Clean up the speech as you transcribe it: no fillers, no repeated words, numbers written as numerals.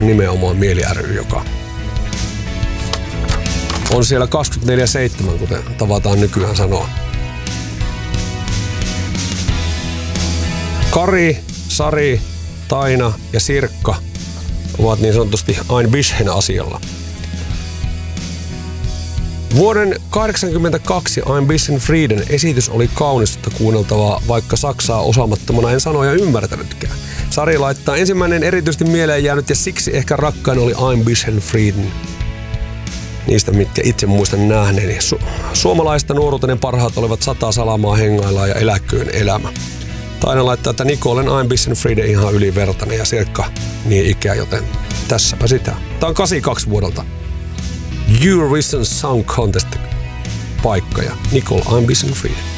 nimenomaan Mieli ry, joka on siellä 24/7, kuten tavataan nykyään sanoa. Kari, Sari, Taina ja Sirkka ovat niin sanotusti ein bisschen asialla. Vuoden 1982 Ein bisschen Frieden esitys oli kaunista kuunneltavaa, vaikka saksaa osaamattomana en sanoja ymmärtänytkään. Sari laittaa ensimmäinen erityisesti mieleen jäänyt ja siksi ehkä rakkain oli Ein bisschen Frieden. Niistä, mitkä itse muistan nähneeni. Suomalaista nuoruutenen parhaat olivat 100 salamaa hengaillaan ja eläköön elämä. Taina laittaa, että Niko olen Ein bisschen Frieden ihan ylivertainen ja Sirkka niin ikää, joten tässäpä sitä. Tää on 82 vuodelta. Eurovision Song Contest paikka ja Nicole Ein bisschen Frieden.